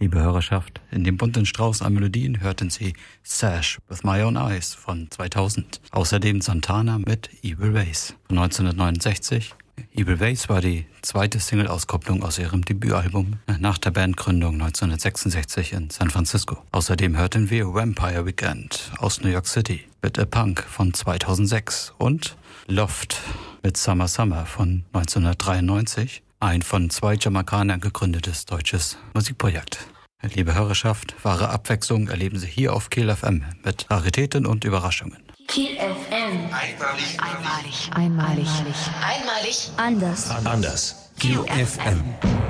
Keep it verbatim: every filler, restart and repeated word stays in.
Liebe Hörerschaft, in dem bunten Strauß an Melodien hörten Sie Sash with My Own Eyes von zweitausend. Außerdem Santana mit Evil Ways von neunzehnhundertneunundsechzig. Evil Ways war die zweite Single-Auskopplung aus ihrem Debütalbum nach der Bandgründung neunzehnhundertsechsundsechzig in San Francisco. Außerdem hörten wir Vampire Weekend aus New York City mit A Punk von zweitausendsechs und Loft mit Summer Summer von neunzehnhundertdreiundneunzig. Ein von zwei Jamaikanern gegründetes deutsches Musikprojekt. Liebe Hörerschaft, wahre Abwechslung erleben Sie hier auf Kiel F M mit Raritäten und Überraschungen. Kiel F M. Einmalig. Einmalig. Einmalig. Einmalig. Anders. Anders. Kiel F M.